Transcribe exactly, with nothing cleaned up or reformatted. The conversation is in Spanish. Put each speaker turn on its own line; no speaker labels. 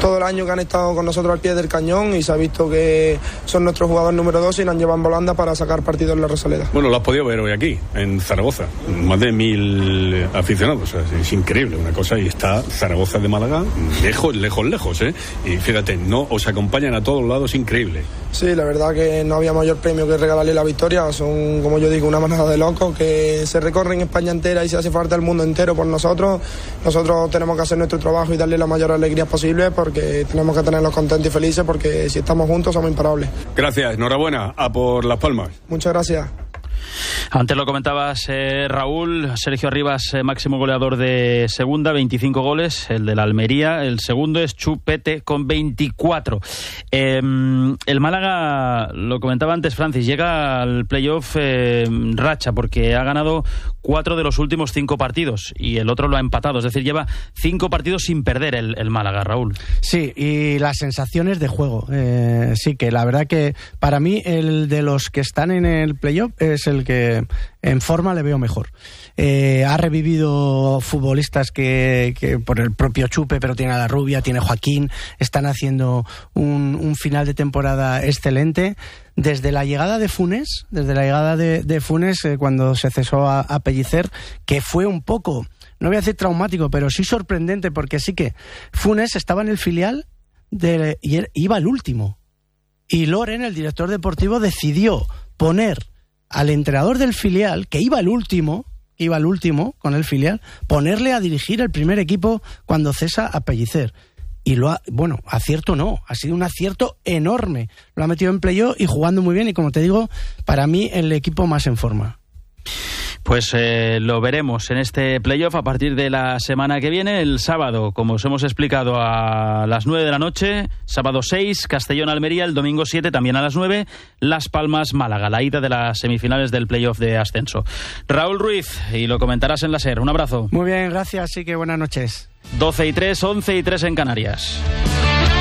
todo el año que han estado con nosotros al pie del cañón y se ha visto que son nuestros jugadores número dos y nos llevan volando para sacar partido en la Rosaleda.
Bueno, lo has podido ver hoy aquí, en Zaragoza, más de mil aficionados, o sea, es increíble una cosa, y está Zaragoza de Málaga lejos, lejos, lejos, ¿eh? Y fíjate, no os acompañan a todos lados, increíble.
Sí, la verdad que no había mayor premio que regalarle la victoria. Son, como yo digo, una manada de locos que se recorren España entera y se hace falta el mundo entero por nosotros. Nosotros tenemos que hacer nuestro trabajo y darle la mayor alegría posible, porque tenemos que tenerlos contentos y felices, porque si estamos juntos somos imparables.
Gracias, enhorabuena, a por Las Palmas.
Muchas gracias.
Antes lo comentabas, eh, Raúl, Sergio Arribas, eh, máximo goleador de segunda, veinticinco goles, el de la Almería, el segundo es Chupete con veinticuatro. Eh, el Málaga, lo comentaba antes Francis, llega al playoff eh, racha, porque ha ganado cuatro de los últimos cinco partidos y el otro lo ha empatado, es decir, lleva cinco partidos sin perder el, el Málaga, Raúl.
Sí, y las sensaciones de juego, eh, sí, que la verdad que para mí el de los que están en el playoff es el que en forma le veo mejor. Eh, ha revivido futbolistas que, que por el propio Chupe, pero tiene a la Rubia, tiene a Joaquín, están haciendo un, un final de temporada excelente. Desde la llegada de Funes, desde la llegada de, de Funes, eh, cuando se cesó a, a Pellicer, que fue un poco, no voy a decir traumático, pero sí sorprendente, porque sí que Funes estaba en el filial de, y er, iba al último. Y Loren, el director deportivo, decidió poner al entrenador del filial, que iba al último, que iba al último con el filial, ponerle a dirigir el primer equipo cuando cesa a Pellicer. Y lo ha, bueno, acierto no, ha sido un acierto enorme. Lo ha metido en playoff y jugando muy bien, y como te digo, para mí el equipo más en forma.
Pues eh, lo veremos en este playoff a partir de la semana que viene, el sábado, como os hemos explicado, a las nueve de la noche, sábado seis, Castellón-Almería, el domingo siete, también a las nueve, Las Palmas-Málaga, la ida de las semifinales del playoff de ascenso. Raúl Ruiz, y lo comentarás en la SER, un abrazo.
Muy bien, gracias, sí que buenas noches.
doce y tres, once y tres en Canarias.